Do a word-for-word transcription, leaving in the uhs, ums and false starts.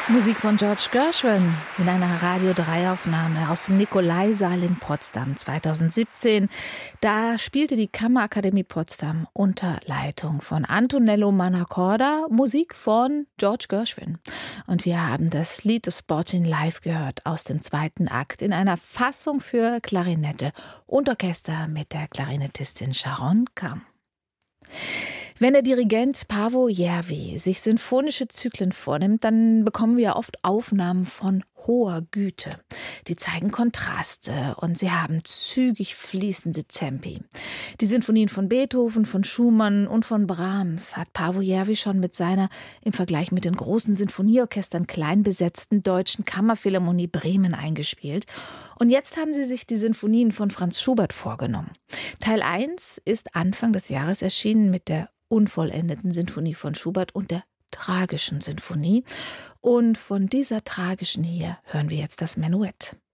Musik von George Gershwin in einer Radio drei Aufnahme aus dem Nikolaisaal in Potsdam zweitausendsiebzehn. Da spielte die Kammerakademie Potsdam unter Leitung von Antonello Mannacorda Musik von George Gershwin. Und wir haben das Lied The Sporting Life gehört aus dem zweiten Akt in einer Fassung für Klarinette und Orchester mit der Klarinettistin Sharon Kam. Wenn der Dirigent Paavo Järvi sich sinfonische Zyklen vornimmt, dann bekommen wir oft Aufnahmen von hoher Güte. Die zeigen Kontraste und sie haben zügig fließende Tempi. Die Sinfonien von Beethoven, von Schumann und von Brahms hat Paavo Järvi schon mit seiner im Vergleich mit den großen Sinfonieorchestern klein besetzten Deutschen Kammerphilharmonie Bremen eingespielt. Und jetzt haben sie sich die Sinfonien von Franz Schubert vorgenommen. Teil eins ist Anfang des Jahres erschienen mit der unvollendeten Sinfonie von Schubert und der tragischen Sinfonie. Und von dieser tragischen hier hören wir jetzt das Menuett.